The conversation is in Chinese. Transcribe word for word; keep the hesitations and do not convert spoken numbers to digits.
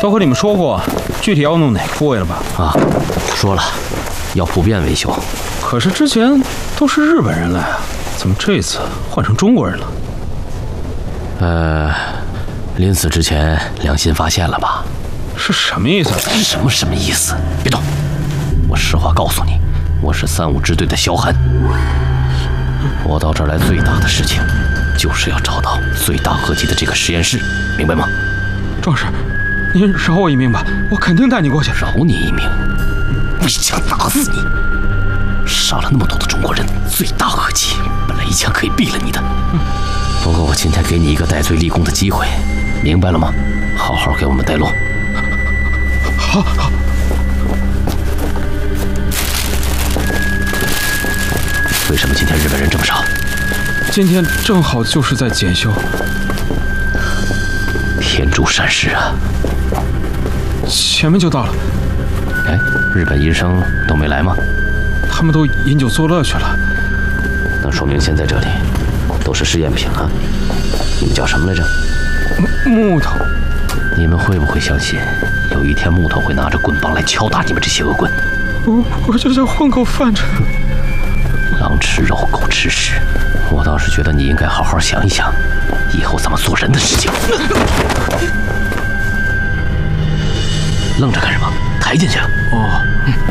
都和你们说过，具体要弄哪个部位了吧？ 啊，说了，要普遍维修。 可是之前都是日本人来啊，怎么这次换成中国人了？ 呃，临死之前良心发现了吧？ 是什么意思？ 什么什么意思？别动！我实话告诉你，我是三五支队的萧寒。我到这儿来最大的事情，就是要找到最大合集的这个实验室，明白吗？ 壮士，您饶我一命吧，我肯定带你过去。 饶你一命？我一枪打死你！杀了那么多的中国人，罪大恶极，本来一枪可以毙了你的。嗯、不过我今天给你一个戴罪立功的机会，明白了吗？好好给我们带路。 好。好。 为什么今天日本人这么少？ 今天正好就是在检修。 天助善事啊！ 前面就到了。 哎，日本医生都没来吗？ 他们都饮酒作乐去了。 那说明现在这里都是试验品啊。你们叫什么来着？ 木头。 你们会不会相信，有一天木头会拿着棍棒来敲打你们这些恶棍？ 我我就叫混口饭吃。 狼吃肉，狗吃屎。我倒是觉得你应该好好想一想，以后怎么做人的事情。愣着干什么？抬进去。 哦。嗯